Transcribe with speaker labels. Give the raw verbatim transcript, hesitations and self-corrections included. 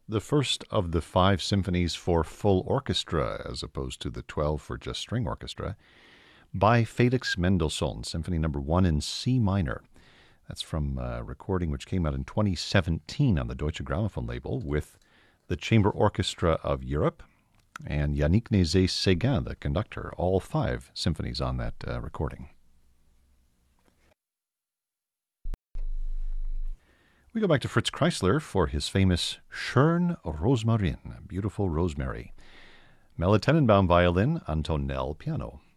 Speaker 1: the first of the five symphonies for full orchestra, as opposed to the twelve for just string orchestra, by Felix Mendelssohn, Symphony Number One in C minor. That's from a recording which came out in twenty seventeen on the Deutsche Grammophon label with the Chamber Orchestra of Europe and Yannick Nézet-Séguin, the conductor, all five symphonies on that uh, recording. We go back to Fritz Kreisler for his famous Schön Rosmarin, Beautiful Rosemary. Melle Tenenbaum violin, Anton Nell piano.